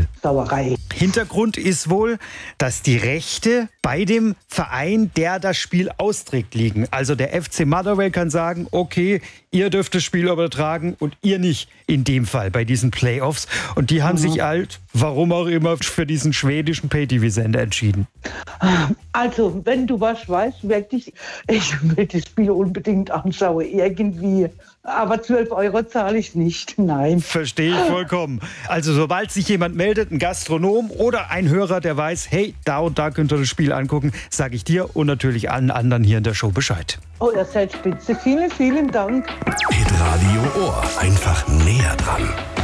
Sauerei. Hintergrund ist wohl, dass die Rechte bei dem Verein, der das Spiel austrägt, liegen. Also der FC Motherwell kann sagen, okay, ihr dürft das Spiel übertragen und ihr nicht in dem Fall bei diesen Playoffs. Und die haben sich halt, warum auch immer, für diesen schwedischen Pay-TV-Sender entschieden. Also, wenn du was weißt, wirklich, ich will das Spiel unbedingt anschauen, irgendwie. Aber 12 € zahle ich nicht, nein. Verstehe ich vollkommen. Also sobald sich jemand meldet, ein Gastronom oder ein Hörer, der weiß, hey, da und da könnt ihr das Spiel angucken, sage ich dir und natürlich allen anderen hier in der Show Bescheid. Oh, ihr seid spitze. Vielen, vielen Dank. Hitradio Ohr. Einfach näher dran.